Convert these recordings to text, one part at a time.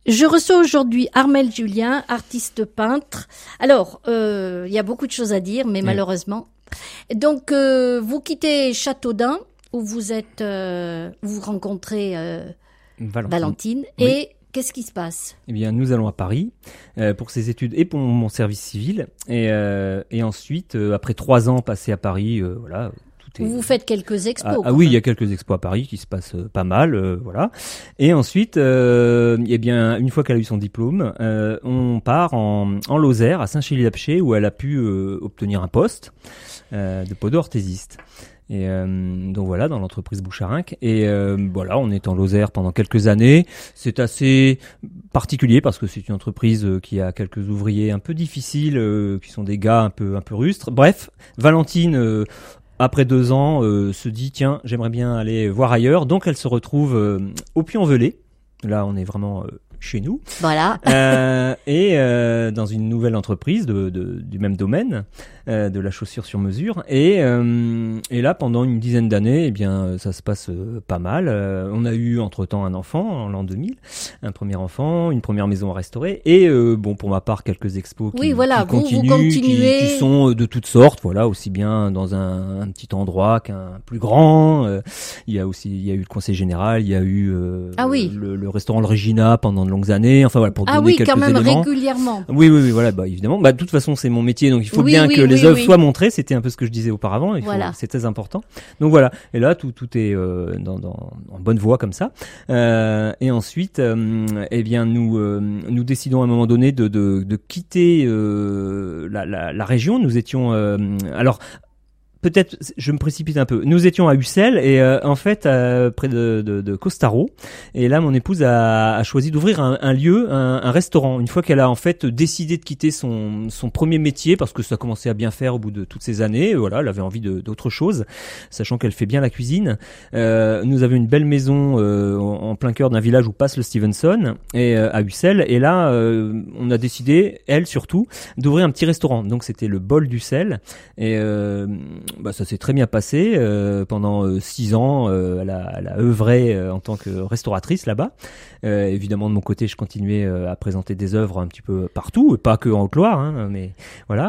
Je reçois aujourd'hui Armelle Julien, artiste peintre. Alors, il y a beaucoup de choses à dire, mais malheureusement. Donc, vous quittez Châteaudun, où vous êtes, vous rencontrez Valentine. Oui. Et qu'est-ce qui se passe? Eh bien, nous allons à Paris pour ses études et pour mon service civil. Et ensuite, après 3 ans passés à Paris, voilà. Vous faites quelques expos. Oui, il y a quelques expos à Paris qui se passent pas mal, voilà. Et ensuite, eh bien, une fois qu'elle a eu son diplôme, on part en Lozère, à Saint-Chély-l'Apcher, où elle a pu obtenir un poste de podo-orthésiste. Et donc voilà, dans l'entreprise Boucharinck. Et voilà, on est en Lozère pendant quelques années. C'est assez particulier parce que c'est une entreprise qui a quelques ouvriers un peu difficiles, qui sont des gars un peu rustres. Bref, Valentine, après 2 ans, se dit tiens, j'aimerais bien aller voir ailleurs. Donc elle se retrouve au Puy-en-Velay. Là, on est vraiment chez nous. Voilà. Et dans une nouvelle entreprise du même domaine, de la chaussure sur mesure. Et là, pendant une dizaine d'années, eh bien, ça se passe pas mal. On a eu entre-temps un enfant en l'an 2000, un premier enfant, une première maison à restaurer. Et bon, pour ma part, quelques expos qui continuent, qui sont de toutes sortes. Voilà, aussi bien dans un petit endroit qu'un plus grand. Il y a eu le conseil général, il y a eu le restaurant Le Regina pendant de longues années. Enfin voilà, pour donner quelques éléments. Ah oui, quand même régulièrement. Oui, voilà, bah évidemment. Bah de toute façon, c'est mon métier, donc il faut bien que les œuvres soient montrées. C'était un peu ce que je disais auparavant. C'est très important. Donc voilà. Et là, tout est en bonne voie comme ça. Et ensuite, eh bien, nous décidons à un moment donné de quitter la région. Nous étions alors. Peut-être, je me précipite un peu. Nous étions à Ussel et en fait près de Costaro. Et là, mon épouse a choisi d'ouvrir un lieu, un restaurant. Une fois qu'elle a en fait décidé de quitter son premier métier parce que ça commençait à bien faire au bout de toutes ces années. Voilà, elle avait envie d'autre chose, sachant qu'elle fait bien la cuisine. Nous avions une belle maison en plein cœur d'un village où passe le Stevenson et à Ussel. Et là, on a décidé, elle surtout, d'ouvrir un petit restaurant. Donc c'était le Bol d'Ussel et ça s'est très bien passé. Pendant 6 ans, elle a œuvré en tant que restauratrice là-bas. Évidemment, de mon côté, je continuais à présenter des œuvres un petit peu partout, et pas que en Haute-Loire, hein, mais voilà.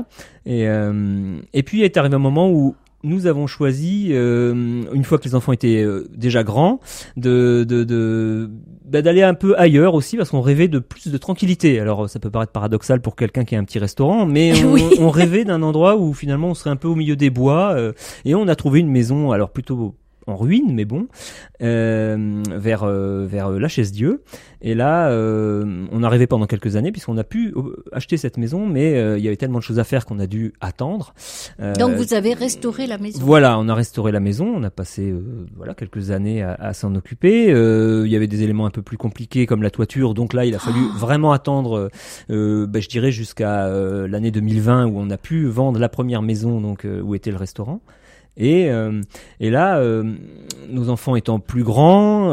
Et puis est arrivé un moment où nous avons choisi, une fois que les enfants étaient déjà grands, d'aller un peu ailleurs aussi, parce qu'on rêvait de plus de tranquillité. Alors ça peut paraître paradoxal pour quelqu'un qui a un petit restaurant, mais on rêvait d'un endroit où finalement on serait un peu au milieu des bois, et on a trouvé une maison, alors plutôt en ruine, mais bon, vers la Chaise-Dieu. Et là, on a rêvé pendant quelques années, puisqu'on a pu acheter cette maison, mais il y avait tellement de choses à faire qu'on a dû attendre. Donc vous avez restauré la maison. Voilà, on a restauré la maison, on a passé quelques années à s'en occuper. Il y avait des éléments un peu plus compliqués comme la toiture, donc là il a fallu vraiment attendre, je dirais jusqu'à l'année 2020 où on a pu vendre la première maison, donc où était le restaurant. Et là, nos enfants étant plus grands,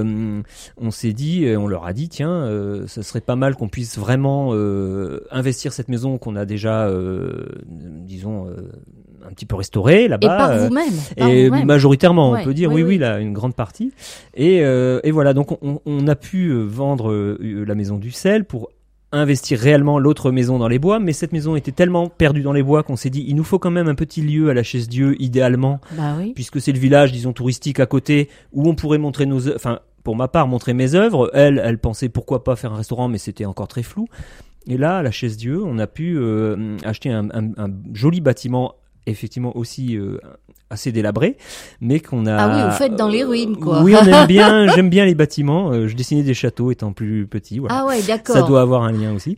on s'est dit, on leur a dit, tiens, ça serait pas mal qu'on puisse vraiment investir cette maison qu'on a déjà, disons, un petit peu restaurée là-bas. Et par vous-même. Vous-même. Majoritairement, on peut dire, oui, là, une grande partie. Et voilà, donc on a pu vendre la maison d'Ussel pour investir réellement l'autre maison dans les bois, mais cette maison était tellement perdue dans les bois qu'on s'est dit il nous faut quand même un petit lieu à la Chaise-Dieu idéalement, puisque c'est le village disons touristique à côté où on pourrait montrer pour ma part montrer mes œuvres. Elle pensait pourquoi pas faire un restaurant, mais c'était encore très flou. Et là à la Chaise-Dieu on a pu acheter un joli bâtiment, effectivement aussi assez délabré, mais qu'on a... Ah oui, vous faites dans les ruines, quoi. Oui, j'aime bien les bâtiments. Je dessinais des châteaux étant plus petit. Voilà. Ah ouais, d'accord. Ça doit avoir un lien aussi.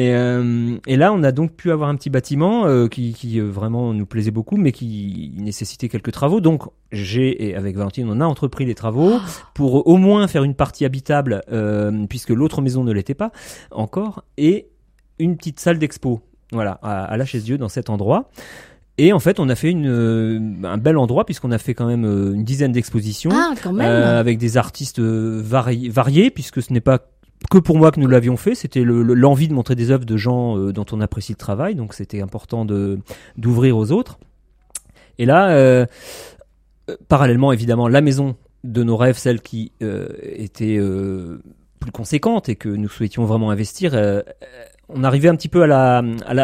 Et là, on a donc pu avoir un petit bâtiment qui vraiment nous plaisait beaucoup, mais qui nécessitait quelques travaux. Donc, et avec Valentine, on a entrepris les travaux pour au moins faire une partie habitable, puisque l'autre maison ne l'était pas encore, et une petite salle d'expo. Voilà, à la Chaise-Dieu, dans cet endroit. Et en fait, on a fait un bel endroit puisqu'on a fait quand même une dizaine d'expositions avec des artistes variés, puisque ce n'est pas que pour moi que nous l'avions fait, c'était l'envie de montrer des œuvres de gens dont on apprécie le travail, donc c'était important d'ouvrir aux autres. Et là, parallèlement évidemment, la maison de nos rêves, celle qui était plus conséquente et que nous souhaitions vraiment investir, on arrivait un petit peu à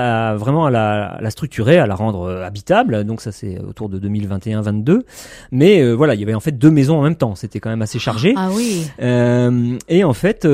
la structurer, à la rendre habitable. Donc ça c'est autour de 2021-22. Mais voilà, il y avait en fait 2 maisons en même temps. C'était quand même assez chargé. Ah oui. Et en fait,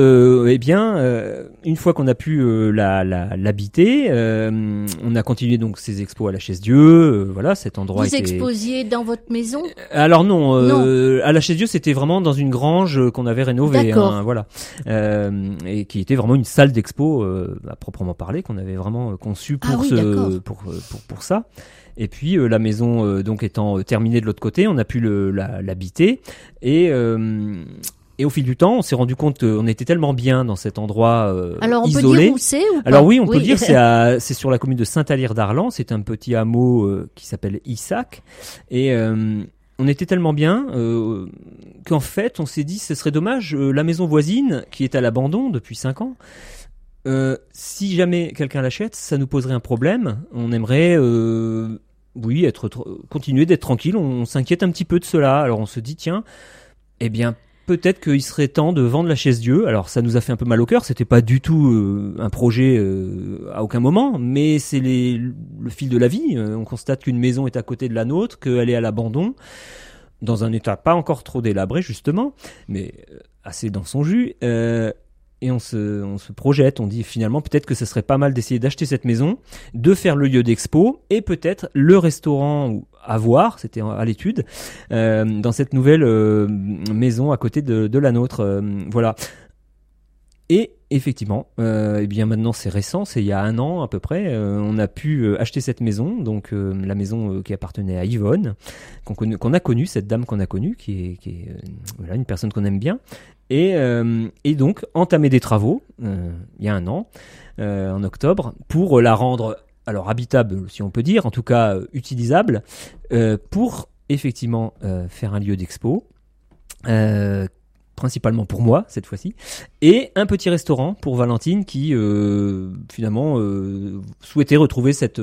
une fois qu'on a pu l'habiter, on a continué donc ces expos à la Chaise-Dieu. Voilà, cet endroit. Vous exposiez dans votre maison ? Alors non, à la Chaise-Dieu, c'était vraiment dans une grange qu'on avait rénovée. D'accord. Voilà, et qui était vraiment une salle d'expo. Proprement parler, qu'on avait vraiment conçu pour pour ça. Et puis la maison donc étant terminée de l'autre côté, on a pu l'habiter et au fil du temps, on s'est rendu compte qu'on était tellement bien dans cet endroit Alors on isolé. peut dire où c'est ou pas ? Alors oui, on peut dire c'est sur la commune de Saint-Alire-d'Arlan, c'est un petit hameau qui s'appelle Issac et on était tellement bien qu'en fait, on s'est dit ce serait dommage la maison voisine qui est à l'abandon depuis 5 ans. Si jamais quelqu'un l'achète, ça nous poserait un problème. On aimerait, continuer d'être tranquille. On s'inquiète un petit peu de cela. Alors on se dit tiens, eh bien peut-être qu'il serait temps de vendre la Chaise-Dieu. Alors ça nous a fait un peu mal au cœur. C'était pas du tout un projet à aucun moment, mais c'est le fil de la vie. On constate qu'une maison est à côté de la nôtre, qu'elle est à l'abandon, dans un état pas encore trop délabré justement, mais assez dans son jus. Et on se projette, on dit finalement peut-être que ce serait pas mal d'essayer d'acheter cette maison, de faire le lieu d'expo et peut-être le restaurant à voir, c'était à l'étude, dans cette nouvelle maison à côté de la nôtre. Voilà. Et effectivement, bien maintenant c'est récent, c'est il y a 1 an à peu près, on a pu acheter cette maison, donc la maison qui appartenait à Yvonne, qu'on a connue, cette dame qu'on a connue, qui est voilà, une personne qu'on aime bien. Et donc entamer des travaux il y a 1 an, en octobre, pour la rendre habitable, si on peut dire, en tout cas utilisable, pour effectivement faire un lieu d'expo, principalement pour moi cette fois-ci, et un petit restaurant pour Valentine qui finalement souhaitait retrouver cette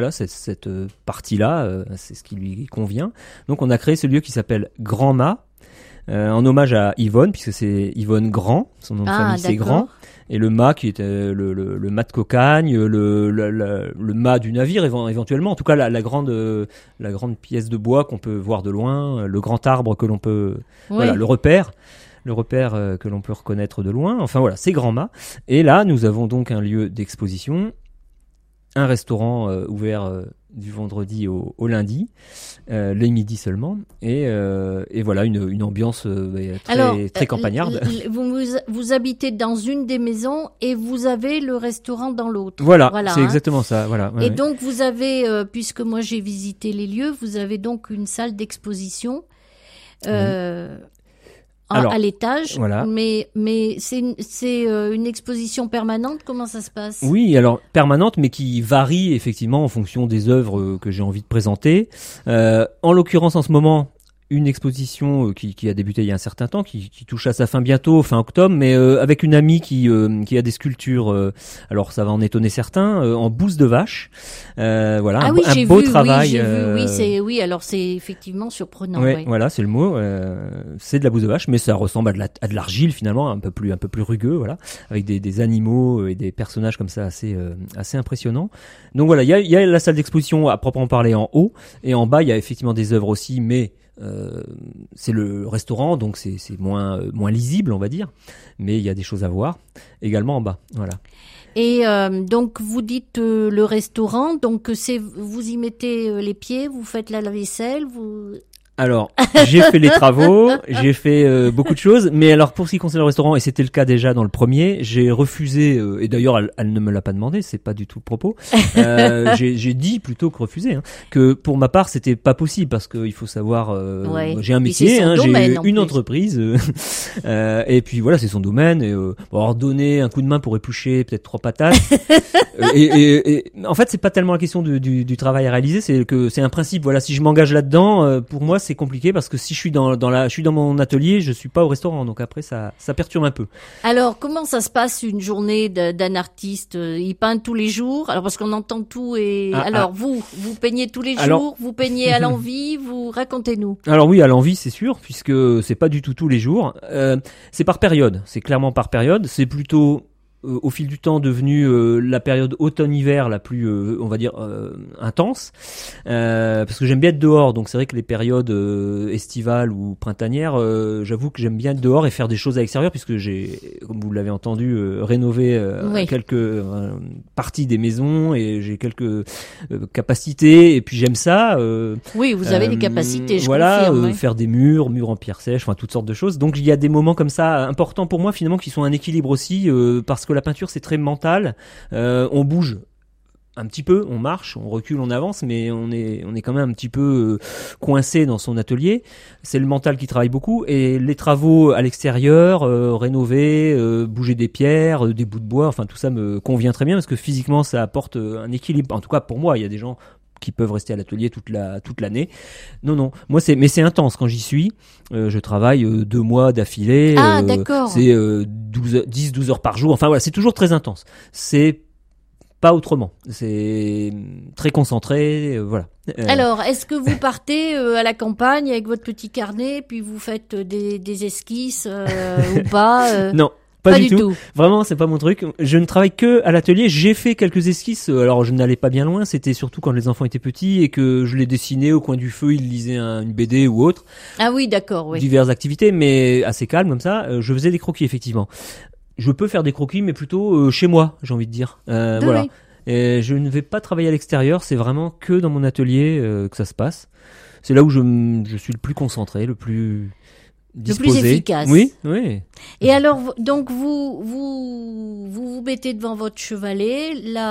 partie-là, c'est ce qui lui convient. Donc on a créé ce lieu qui s'appelle Grand Mât. En hommage à Yvonne, puisque c'est Yvonne Grand, son nom de famille c'est Grand, et le mât qui était le mât de cocagne, le mât du navire éventuellement, en tout cas la grande pièce de bois qu'on peut voir de loin, le grand arbre que l'on peut, voilà, le repère que l'on peut reconnaître de loin. Enfin voilà, c'est Grand Mât. Et là, nous avons donc un lieu d'exposition, un restaurant ouvert du vendredi au lundi, les midis seulement, et voilà une ambiance très campagnarde. Vous habitez dans une des maisons et vous avez le restaurant dans l'autre. Voilà, c'est exactement ça. Voilà. Et donc vous avez, puisque moi j'ai visité les lieux, vous avez donc une salle d'exposition. À l'étage, voilà. mais c'est une exposition permanente. Comment ça se passe ? Oui, alors permanente, mais qui varie effectivement en fonction des œuvres que j'ai envie de présenter. En l'occurrence, en ce moment, une exposition qui a débuté il y a un certain temps, qui touche à sa fin bientôt, fin octobre, mais avec une amie qui a des sculptures, alors ça va en étonner certains, en bouse de vache. Voilà, un beau travail. Oui, alors c'est effectivement surprenant. Ouais. Voilà, c'est le mot. C'est de la bouse de vache, mais ça ressemble à de l'argile finalement, un peu plus rugueux, voilà, avec des animaux et des personnages comme ça assez impressionnants. Donc voilà, il y a la salle d'exposition à proprement parler en haut, et en bas il y a effectivement des œuvres aussi, mais c'est le restaurant, donc c'est moins lisible, on va dire, mais il y a des choses à voir également en bas. Voilà. Et donc vous dites le restaurant, donc vous y mettez les pieds, vous faites la vaisselle, Alors, j'ai fait les travaux, j'ai fait beaucoup de choses, mais alors pour ce qui concerne le restaurant, et c'était le cas déjà dans le premier, j'ai refusé, et d'ailleurs elle ne me l'a pas demandé, c'est pas du tout le propos, j'ai dit plutôt que refusé, que pour ma part c'était pas possible, parce qu'il faut savoir, j'ai un métier, j'ai une entreprise, et puis voilà, c'est son domaine, et alors donner un coup de main pour éplucher peut-être 3 patates, et en fait c'est pas tellement la question du travail à réaliser, c'est que c'est un principe, voilà, si je m'engage là-dedans, pour moi c'est compliqué parce que si je suis je suis dans mon atelier, je suis pas au restaurant, donc après ça perturbe un peu. Alors comment ça se passe une journée d'un artiste? Il peint tous les jours? Alors parce qu'on entend tout et vous peignez tous les jours, vous peignez à l'envie, vous racontez-nous. Alors oui, à l'envie c'est sûr, puisque c'est pas du tout tous les jours. C'est par période, c'est clairement par période. C'est plutôt au fil du temps devenu la période automne-hiver la plus on va dire intense parce que j'aime bien être dehors, donc c'est vrai que les périodes estivales ou printanières j'avoue que j'aime bien être dehors et faire des choses à l'extérieur, puisque j'ai, comme vous l'avez entendu, rénové quelques parties des maisons et j'ai quelques capacités, et puis j'aime ça oui, vous avez des capacités, je confirme, faire des murs en pierre sèche, enfin toutes sortes de choses. Donc il y a des moments comme ça importants pour moi finalement qui sont un équilibre aussi, parce que la peinture c'est très mental, on bouge un petit peu, on marche, on recule, on avance, mais on est quand même un petit peu coincé dans son atelier. C'est le mental qui travaille beaucoup, et les travaux à l'extérieur, rénover, bouger des pierres, des bouts de bois, enfin tout ça me convient très bien parce que physiquement ça apporte un équilibre. En tout cas pour moi, il y a des gens qui peuvent rester à l'atelier toute l'année. Non, moi mais c'est intense quand j'y suis. Je travaille 2 mois d'affilée. Ah d'accord. C'est 10-12 heures par jour. Enfin voilà, c'est toujours très intense. C'est pas autrement. C'est très concentré, voilà. Alors, est-ce que vous partez à la campagne avec votre petit carnet, puis vous faites des esquisses ou pas Non. Pas du tout. Vraiment, c'est pas mon truc. Je ne travaille que à l'atelier. J'ai fait quelques esquisses. Alors, je n'allais pas bien loin. C'était surtout quand les enfants étaient petits et que je les dessinais au coin du feu. Ils lisaient une BD ou autre. Ah oui, d'accord, oui. Diverses activités, mais assez calmes comme ça. Je faisais des croquis, effectivement. Je peux faire des croquis, mais plutôt chez moi, j'ai envie de dire. Voilà. Oui. Et je ne vais pas travailler à l'extérieur. C'est vraiment que dans mon atelier que ça se passe. C'est là où je suis le plus concentré, le plus disposé. Le plus efficace. Oui. Et alors, donc vous mettez devant votre chevalet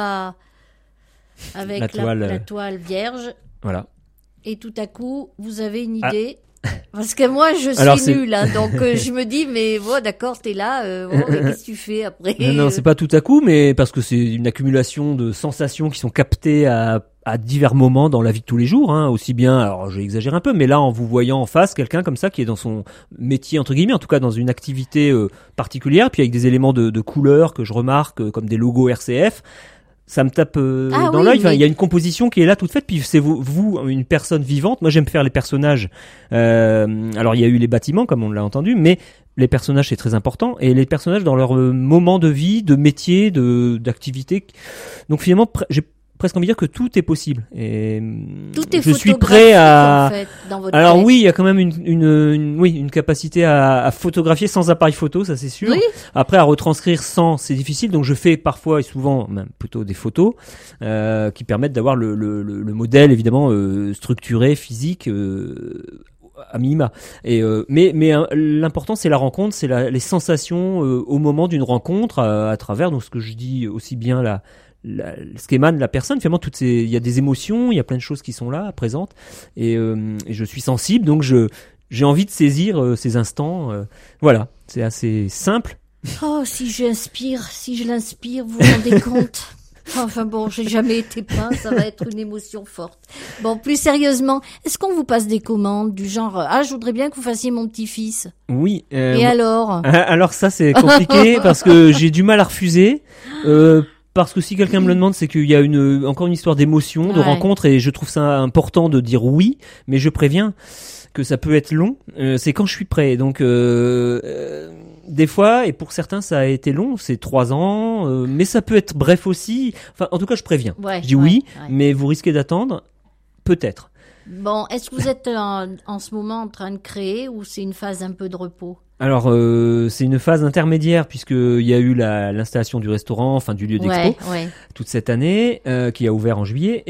avec la toile vierge. Voilà. Et tout à coup, vous avez une idée. Parce que moi, je suis nulle, hein, donc je me dis, mais bon, d'accord, t'es là, qu'est-ce que tu fais après? Non, c'est pas tout à coup, mais parce que c'est une accumulation de sensations qui sont captées à divers moments dans la vie de tous les jours, hein, aussi bien, alors je vais exagérer un peu, mais là en vous voyant en face quelqu'un comme ça qui est dans son métier entre guillemets, en tout cas dans une activité particulière, puis avec des éléments de couleur que je remarque comme des logos RCF, ça me tape dans l'œil. Enfin, il y a une composition qui est là toute faite, puis c'est vous une personne vivante. Moi j'aime faire les personnages, alors il y a eu les bâtiments comme on l'a entendu, mais les personnages c'est très important, et les personnages dans leur moment de vie, de métier, d'activité. Donc finalement j'ai presque envie de dire que tout est possible, et tout est je suis prêt à. En fait, dans votre alors tête. oui, il y a quand même une capacité à photographier sans appareil photo, ça c'est sûr. Oui. Après à retranscrire sans, c'est difficile, donc je fais parfois et souvent même plutôt des photos qui permettent d'avoir le modèle évidemment structuré, physique. À minima. Et mais l'important c'est la rencontre, c'est les sensations au moment d'une rencontre à travers donc ce que je dis aussi bien ce qu'émane de la personne. Finalement, il y a des émotions, il y a plein de choses qui sont là, présentes, et je suis sensible, donc j'ai envie de saisir ces instants. Voilà, c'est assez simple. Oh, si je l'inspire, vous vous rendez compte? Enfin bon, j'ai jamais été peint, ça va être une émotion forte. Bon, plus sérieusement, est-ce qu'on vous passe des commandes du genre « Ah, je voudrais bien que vous fassissiez mon petit-fils ». Oui. Et alors? Alors ça, c'est compliqué parce que j'ai du mal à refuser. Parce que si quelqu'un me le demande, c'est qu'il y a encore une histoire d'émotion, de rencontre, et je trouve ça important de dire oui, mais je préviens que ça peut être long. C'est quand je suis prêt. Donc des fois, et pour certains ça a été long, c'est 3 ans, mais ça peut être bref aussi. Enfin, en tout cas, je préviens. Je dis oui, mais vous risquez d'attendre, peut-être. Bon, est-ce que vous êtes en ce moment en train de créer, ou c'est une phase un peu de repos? Alors c'est une phase intermédiaire, puisqu'il y a eu l'installation du restaurant, enfin du lieu d'expo, toute cette année, qui a ouvert en juillet.